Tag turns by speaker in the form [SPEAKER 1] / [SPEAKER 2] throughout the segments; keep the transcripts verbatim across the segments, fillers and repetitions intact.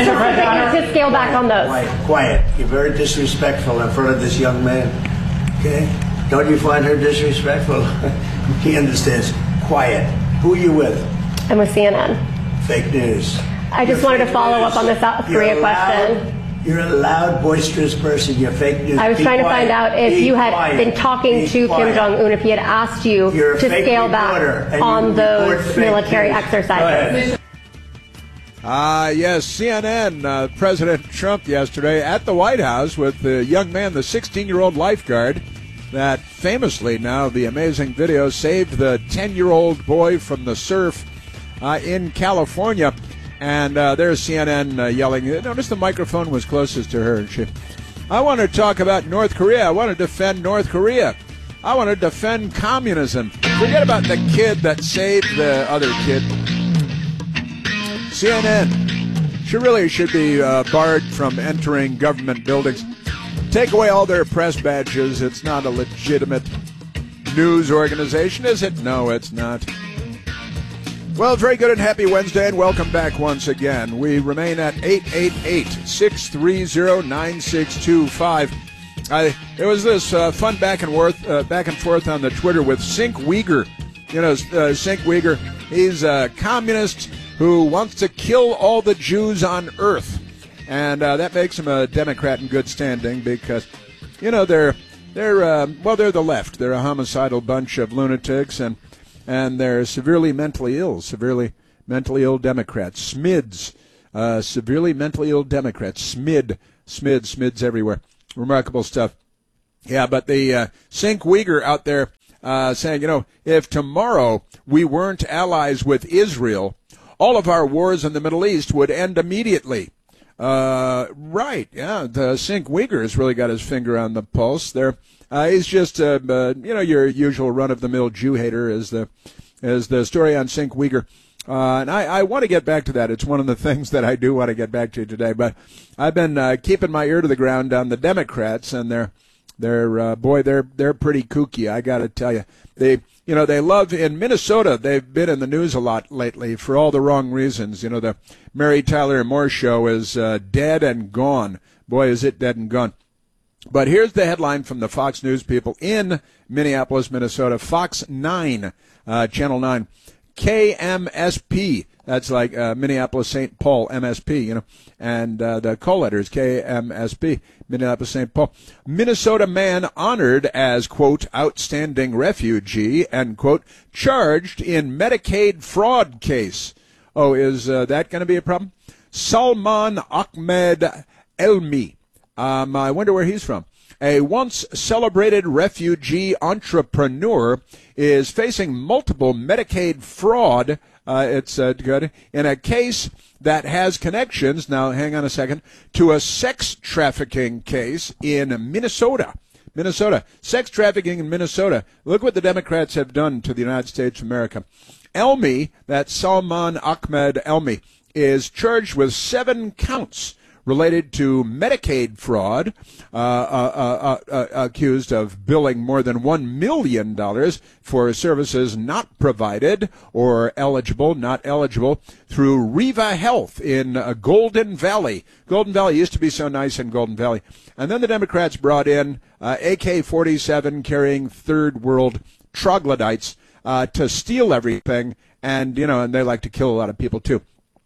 [SPEAKER 1] to scale back on those.
[SPEAKER 2] Quiet, quiet. You're very disrespectful in front of this young man. Okay? Don't you find her disrespectful? He understands. Quiet. Who are you with?
[SPEAKER 1] I'm with C N N.
[SPEAKER 2] Fake news.
[SPEAKER 1] I just
[SPEAKER 2] You're
[SPEAKER 1] wanted to follow
[SPEAKER 2] news.
[SPEAKER 1] up on this South Korea question.
[SPEAKER 2] You're a loud, boisterous person. You're fake news.
[SPEAKER 1] I was
[SPEAKER 2] Be
[SPEAKER 1] trying
[SPEAKER 2] quiet.
[SPEAKER 1] to find out if
[SPEAKER 2] Be
[SPEAKER 1] you had
[SPEAKER 2] quiet.
[SPEAKER 1] been talking
[SPEAKER 2] Be
[SPEAKER 1] to
[SPEAKER 2] quiet.
[SPEAKER 1] Kim Jong-un, if he had asked you
[SPEAKER 2] You're a
[SPEAKER 1] to
[SPEAKER 2] fake
[SPEAKER 1] scale
[SPEAKER 2] reporter,
[SPEAKER 1] back
[SPEAKER 2] and you
[SPEAKER 1] on
[SPEAKER 2] report
[SPEAKER 1] those
[SPEAKER 2] fake
[SPEAKER 1] military
[SPEAKER 2] news.
[SPEAKER 1] exercises.
[SPEAKER 3] Ah, uh, yes, C N N, uh, President Trump yesterday at the White House with the young man, the sixteen-year-old lifeguard that famously, now the amazing video, saved the ten-year-old boy from the surf uh, in California. And uh, there's C N N uh, yelling. Notice the microphone was closest to her. And she, I want to talk about North Korea. I want to defend North Korea. I want to defend communism. Forget about the kid that saved the other kid. C N N, she really should be uh, barred from entering government buildings. Take away all their press badges. It's not a legitimate news organization, is it? No, it's not. Well, very good and happy Wednesday, and welcome back once again. We remain at eight eight eight, six three zero, nine six two five. I, there was this uh, fun back and forth, uh, back and forth on the Twitter with Cenk Uygur. You know, uh, Cenk Uygur, he's a communist who wants to kill all the Jews on earth. And uh, that makes him a Democrat in good standing because, you know, they're, they're uh, well, they're the left. They're a homicidal bunch of lunatics, and and they're severely mentally ill, severely mentally ill Democrats. SMIDs, uh, severely mentally ill Democrats. SMID, SMID, SMIDs everywhere. Remarkable stuff. Yeah, but the uh, Cenk Uygur out there uh, saying, you know, if tomorrow we weren't allies with Israel, all of our wars in the Middle East would end immediately. Uh, right, yeah, the Cenk Uygur has really got his finger on the pulse there. Uh, he's just, uh, uh, you know, your usual run-of-the-mill Jew hater is the, is the story on Cenk Uygur. Uh, and I, I want to get back to that. It's one of the things that I do want to get back to today. But I've been uh, keeping my ear to the ground on the Democrats, and they're, they're uh, boy, they're they're pretty kooky. I got to tell you, they, you know, they love in Minnesota. They've been in the news a lot lately for all the wrong reasons. You know, the Mary Tyler Moore Show is uh, dead and gone. Boy, is it dead and gone. But here's the headline from the Fox News people in Minneapolis, Minnesota. Fox nine, uh, Channel nine, K M S P. That's like uh, Minneapolis Saint Paul, M S P, you know, and uh, the call letters, K M S P, Minneapolis Saint Paul. Minnesota man honored as, quote, outstanding refugee, end quote, charged in Medicaid fraud case. Oh, is uh, that going to be a problem? Salman Ahmed Elmi. Um, I wonder where he's from. A once celebrated refugee entrepreneur is facing multiple Medicaid fraud. Uh, it's uh, good in a case that has connections. Now, hang on a second, to a sex trafficking case in Minnesota. Minnesota, sex trafficking in Minnesota. Look what the Democrats have done to the United States of America. Elmi, that's Salman Ahmed Elmi, is charged with seven counts related to Medicaid fraud, uh, uh, uh, uh, accused of billing more than one million dollars for services not provided or eligible, not eligible, through Riva Health in uh, Golden Valley. Golden Valley used to be so nice in Golden Valley. And then the Democrats brought in uh, A K forty-seven carrying third world troglodytes uh, to steal everything, and, you know, and they like to kill a lot of people, too.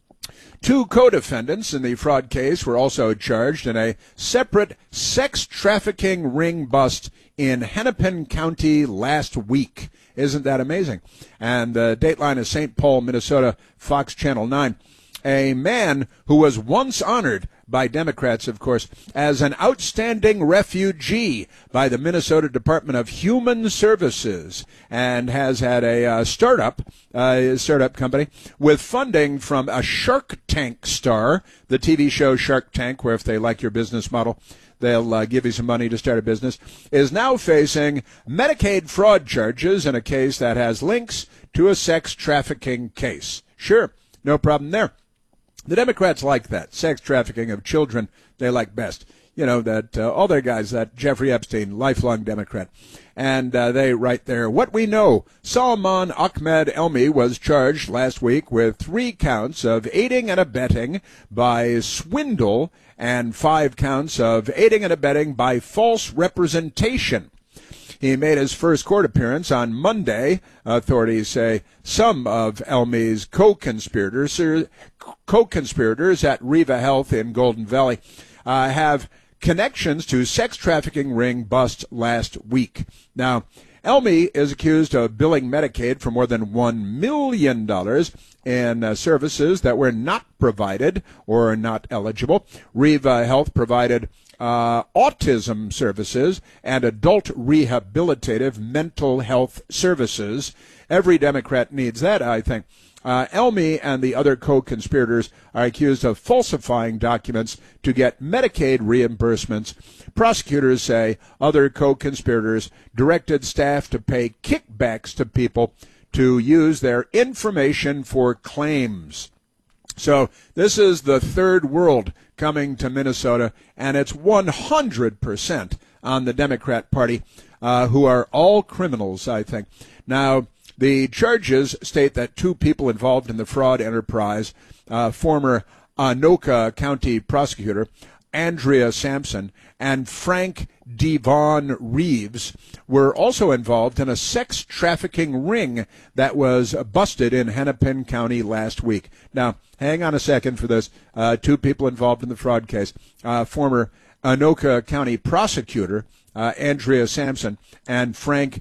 [SPEAKER 3] Two co-defendants in the fraud case were also charged in a separate sex trafficking ring bust in Hennepin County last week. Isn't that amazing? And the dateline is Saint Paul, Minnesota, Fox Channel nine. A man who was once honored by Democrats, of course, as an outstanding refugee by the Minnesota Department of Human Services, and has had a uh, startup, uh, startup company with funding from a Shark Tank star, the T V show Shark Tank, where if they like your business model, they'll uh, give you some money to start a business, is now facing Medicaid fraud charges in a case that has links to a sex trafficking case. Sure, no problem there. The Democrats like that. Sex trafficking of children, they like best. You know, that uh, all their guys, that Jeffrey Epstein, lifelong Democrat. And uh, they write there, what we know, Salman Ahmed Elmi was charged last week with three counts of aiding and abetting by swindle and five counts of aiding and abetting by false representation. He made his first court appearance on Monday. Authorities say some of Elmi's co-conspirators, co-conspirators at Riva Health in Golden Valley uh, have connections to sex trafficking ring bust last week. Now, Elmi is accused of billing Medicaid for more than one million dollars in uh, services that were not provided or are not eligible. Riva Health provided uh, autism services and adult rehabilitative mental health services. Every Democrat needs that, I think. Uh, Elmi and the other co-conspirators are accused of falsifying documents to get Medicaid reimbursements. Prosecutors say other co-conspirators directed staff to pay kickbacks to people to use their information for claims. So this is the third world coming to Minnesota, and it's one hundred percent on the Democrat Party, uh, who are all criminals, I think. Now, the charges state that two people involved in the fraud enterprise, uh, former Anoka County prosecutor Andrea Sampson and Frank Devon Reeves, were also involved in a sex trafficking ring that was busted in Hennepin County last week. Now, hang on a second for this. Uh, two people involved in the fraud case. Uh, former Anoka County prosecutor uh, Andrea Sampson and Frank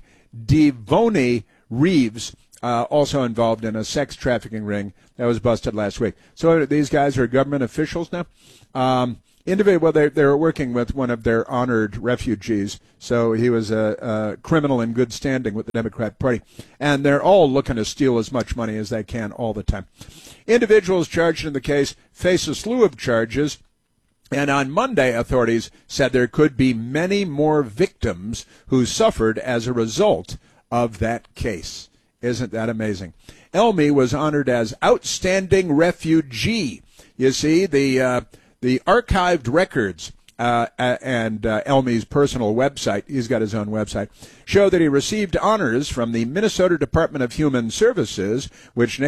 [SPEAKER 3] Devon Reeves, uh, also involved in a sex trafficking ring that was busted last week. So these guys are government officials now. Um, individual, well, they're, they're working with one of their honored refugees, so he was a, a criminal in good standing with the Democrat Party. And they're all looking to steal as much money as they can all the time. Individuals charged in the case face a slew of charges. And on Monday, authorities said there could be many more victims who suffered as a result of that case. Isn't that amazing? Elmi was honored as Outstanding Refugee. You see, the uh, the archived records uh, and uh, Elmi's personal website, he's got his own website, show that he received honors from the Minnesota Department of Human Services, which